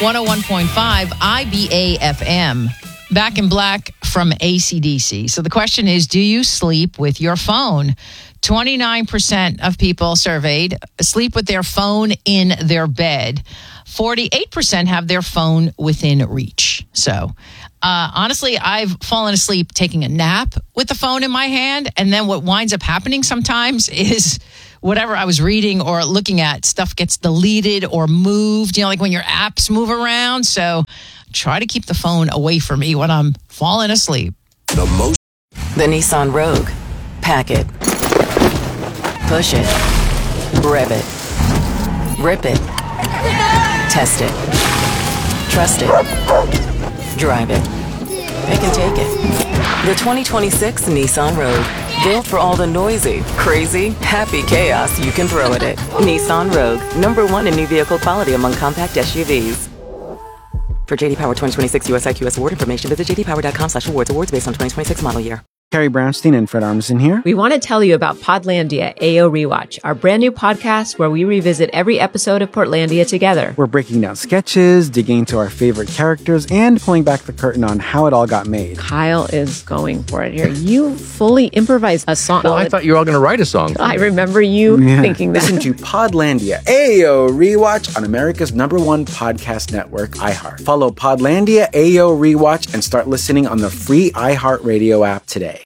101.5 IBA FM. Back in Black from AC/DC. So the question is, do you sleep with your phone? 29% of people surveyed sleep with their phone in their bed. 48% have their phone within reach. So honestly, I've fallen asleep taking a nap with the phone in my hand. And then what winds up happening sometimes is whatever I was reading or looking at, stuff gets deleted or moved, like when your apps move around. So try to keep the phone away from me when I'm falling asleep. The Nissan Rogue. Pack it. Push it. Rev it. Rip it. Test it. Trust it. Drive it. Pick and take it. The 2026 Nissan Rogue. Built for all the noisy, crazy, happy chaos you can throw at it. Nissan Rogue. #1 in new vehicle quality among compact SUVs. For J.D. Power 2026 US IQS award information, visit jdpower.com/awards. Awards based on 2026 model year. Carrie Brownstein and Fred Armisen here. We want to tell you about Podlandia AO Rewatch, our brand new podcast where we revisit every episode of Portlandia together. We're breaking down sketches, digging into our favorite characters, and pulling back the curtain on how it all got made. Kyle is going for it here. You fully improvised a song. Well, I thought you were all going to write a song. I remember you thinking that. Listen to Podlandia AO Rewatch on America's #1 podcast network, iHeart. Follow Podlandia AO Rewatch and start listening on the free iHeartRadio app today.